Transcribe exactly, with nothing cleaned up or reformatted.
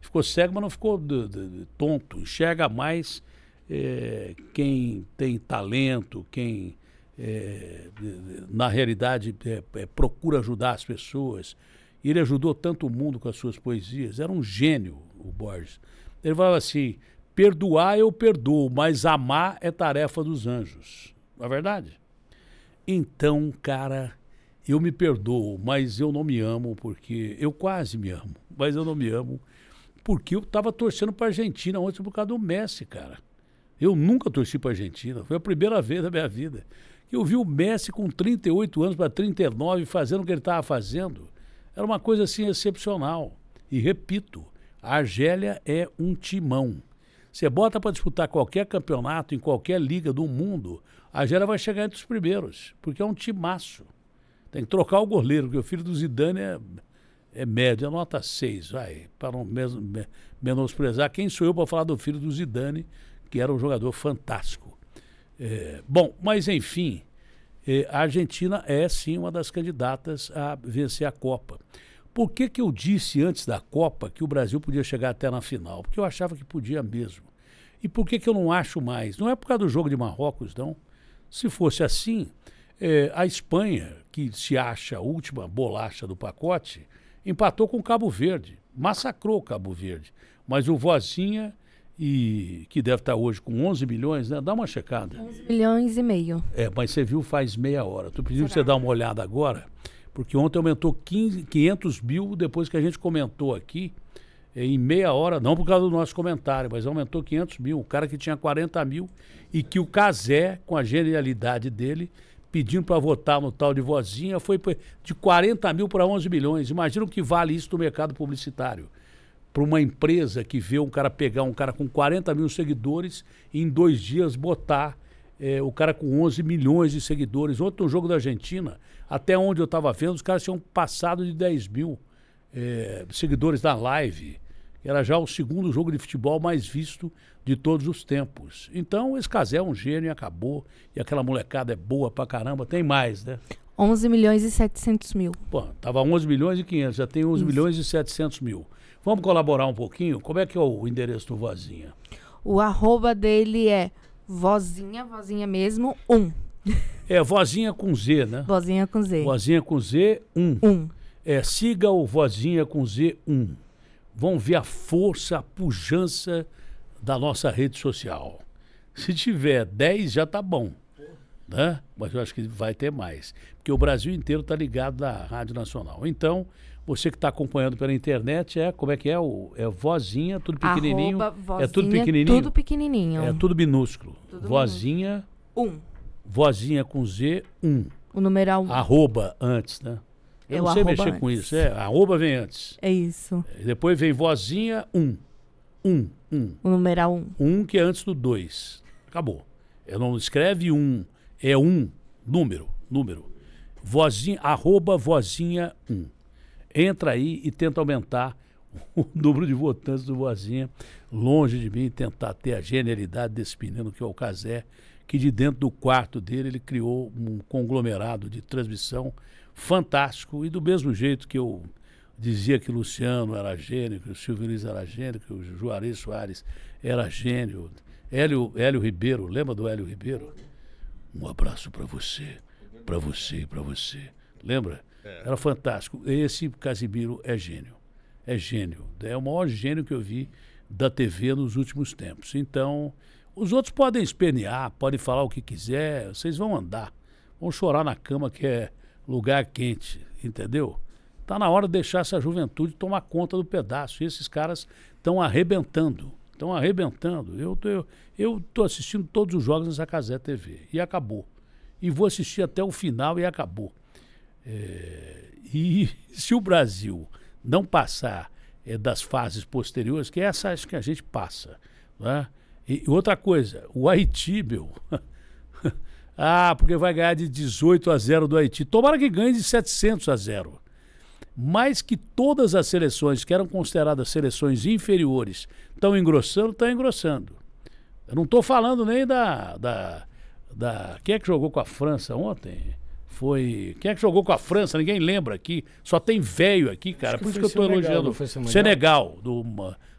ficou cego, mas não ficou de, de, de tonto. Enxerga mais é, quem tem talento, quem, é, na realidade, é, é, procura ajudar as pessoas. Ele ajudou tanto o mundo com as suas poesias. Era um gênio, o Borges. Ele falava assim, perdoar eu perdoo, mas amar é tarefa dos anjos. Não é verdade? Então, cara, eu me perdoo, mas eu não me amo porque... Eu quase me amo, mas eu não me amo porque eu estava torcendo para a Argentina ontem por causa do Messi, cara. Eu nunca torci para a Argentina. Foi a primeira vez da minha vida que eu vi o Messi com trinta e oito anos para trinta e nove fazendo o que ele estava fazendo. Era uma coisa assim excepcional. E repito, a Argélia é um timão. Você bota para disputar qualquer campeonato, em qualquer liga do mundo, a Argélia vai chegar entre os primeiros, porque é um timaço. Tem que trocar o goleiro, porque o filho do Zidane é, é médio, é nota seis, vai, para não mesmo, me, menosprezar. Quem sou eu para falar do filho do Zidane, que era um jogador fantástico. É, bom, mas enfim, é, a Argentina é sim uma das candidatas a vencer a Copa. Por que que eu disse antes da Copa que o Brasil podia chegar até na final? Porque eu achava que podia mesmo. E por que que eu não acho mais? Não é por causa do jogo de Marrocos, não. Se fosse assim, é, a Espanha, que se acha a última bolacha do pacote, empatou com o Cabo Verde, massacrou o Cabo Verde. Mas o Vozinha, e, que deve estar hoje com onze milhões, né? Dá uma checada. onze milhões e meio. É, mas você viu faz meia hora. Tu pediu para você dar uma olhada agora, porque ontem aumentou quinze, quinhentos mil depois que a gente comentou aqui, em meia hora, não por causa do nosso comentário, mas aumentou quinhentos mil. O cara que tinha quarenta mil e que o Cazé, com a genialidade dele, pedindo para votar no tal de Vozinha, foi de quarenta mil para onze milhões. Imagina o que vale isso no mercado publicitário. Para uma empresa que vê um cara pegar um cara com quarenta mil seguidores e em dois dias botar é, o cara com onze milhões de seguidores. Ontem no jogo da Argentina, até onde eu estava vendo, os caras tinham passado de dez mil é, seguidores na live. Era já o segundo jogo de futebol mais visto de todos os tempos. Então, esse Cazé é um gênio e acabou. E aquela molecada é boa pra caramba. Tem mais, né? onze milhões e setecentos mil. Pô, tava onze milhões e quinhentos, já tem onze milhões e setecentos mil. Vamos colaborar um pouquinho? Como é que é o endereço do Vozinha? O arroba dele é Vozinha, Vozinha mesmo, um. É, Vozinha com Z, né? Vozinha com Z. Vozinha com Z, um. Um. É, siga o Vozinha com Z, um. Vão ver a força, a pujança da nossa rede social. Se tiver dez, já tá bom, né? Mas eu acho que vai ter mais, porque o Brasil inteiro tá ligado na Rádio Nacional. Então, você que está acompanhando pela internet, é como é que é? O, é Vozinha, tudo pequenininho. Arroba Vozinha, é tudo pequenininho? Tudo pequenininho. É tudo minúsculo. Tudo Vozinha, um. Vozinha com Z, um. O numeral um. Arroba antes, né? Eu é não sei mexer antes. com isso. É, arroba vem antes. É isso. Depois vem Vozinha, um. Um, um. O numeral um. Um que é antes do dois. Acabou. Eu não escreve um, é um, número, número. Vozinha, arroba Vozinha um. Entra aí e tenta aumentar o número de votantes do Vozinha. Longe de mim tentar ter a genialidade desse menino que é o Cazé, que de dentro do quarto dele ele criou um conglomerado de transmissão fantástico. E do mesmo jeito que eu dizia que o Luciano era gênio, que o Silvio Luiz era gênio, que o Juarez Soares era gênio. Hélio, Hélio Ribeiro, lembra do Hélio Ribeiro? Um abraço para você, para você e para você. Lembra? É. Era fantástico. Esse Casimiro é gênio. É gênio. É o maior gênio que eu vi da T V nos últimos tempos. Então, os outros podem espernear, podem falar o que quiser, vocês vão andar. Vão chorar na cama que é lugar quente, entendeu? Está na hora de deixar essa juventude tomar conta do pedaço. E esses caras estão arrebentando. Estão arrebentando. Eu tô, eu, eu tô assistindo todos os jogos nessa Cazé T V. E acabou. E vou assistir até o final e acabou. É, e se o Brasil não passar é, das fases posteriores, que essa acho que a gente passa, né? E outra coisa, o Haiti, meu... ah, porque vai ganhar de dezoito a zero do Haiti. Tomara que ganhe de setecentos a zero. Mais que todas as seleções que eram consideradas seleções inferiores estão engrossando, estão engrossando. Eu não estou falando nem da, da, da... Quem é que jogou com a França ontem? Foi... Quem é que jogou com a França? Ninguém lembra aqui. Só tem velho aqui, cara. Por isso que eu estou elogiando. Senegal, do,